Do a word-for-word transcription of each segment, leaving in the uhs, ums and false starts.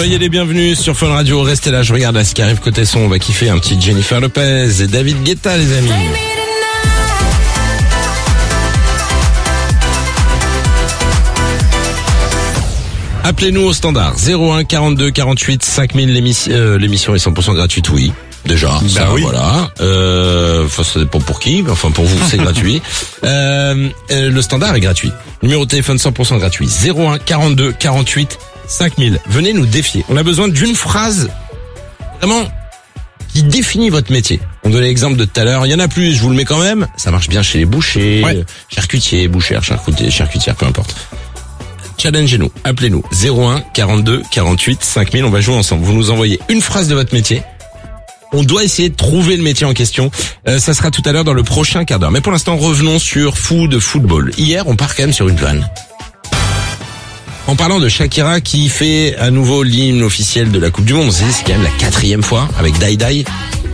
Soyez les bienvenus sur Fun Radio. Restez là, je regarde là ce qui arrive côté son. On va kiffer un petit Jennifer Lopez et David Guetta, les amis. Appelez-nous au standard zéro un quarante-deux quarante-huit cinq mille. L'émission, euh, l'émission est cent pour cent gratuite, oui. Déjà, bah ça, oui. Voilà. Euh, enfin, ça dépend pour qui, mais enfin pour vous, c'est gratuit. Euh, euh, le standard est gratuit. Numéro de téléphone cent pour cent gratuit. zéro un quarante-deux quarante-huit cinq mille. Venez nous défier. On a besoin d'une phrase vraiment qui définit votre métier. On donnait l'exemple de tout à l'heure. Il y en a plus, je vous le mets quand même. Ça marche bien chez les bouchers, ouais. charcutiers, bouchères, charcutiers, charcutières, peu importe. Challengez-nous, appelez-nous zéro un quarante-deux quarante-huit cinq mille. On va jouer ensemble. Vous nous envoyez une phrase de votre métier. On doit essayer de trouver le métier en question. Euh, ça sera tout à l'heure dans le prochain quart d'heure. Mais pour l'instant, revenons sur Food Football. Hier, on part quand même sur une vanne. En parlant de Shakira qui fait à nouveau l'hymne officiel de la Coupe du Monde. On s'est dit, c'est quand même la quatrième fois avec Die Die.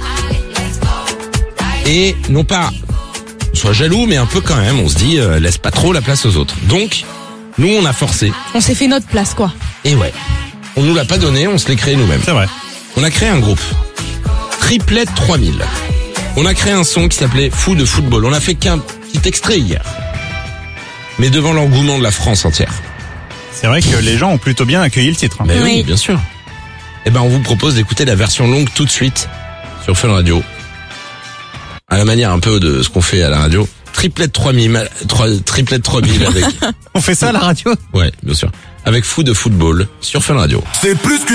Et non pas, on soit jaloux, mais un peu quand même. On se dit, euh, laisse pas trop la place aux autres. Donc, nous, on a forcé. On s'est fait notre place, quoi. Et ouais. On nous l'a pas donné, on se l'est créé nous-mêmes. C'est vrai. On a créé un groupe. Triplet trois mille. On a créé un son qui s'appelait Food Football. On a fait qu'un petit extrait hier. Mais devant l'engouement de la France entière. C'est vrai que les gens ont plutôt bien accueilli le titre. Mais oui, oui, bien sûr. Eh ben, on vous propose d'écouter la version longue tout de suite sur Fun Radio. À la manière un peu de ce qu'on fait à la radio. Triplet trois mille, trois, triplet trois mille avec... On fait ça à la radio? Ouais, bien sûr. Avec Food Football sur Fun Radio. C'est plus que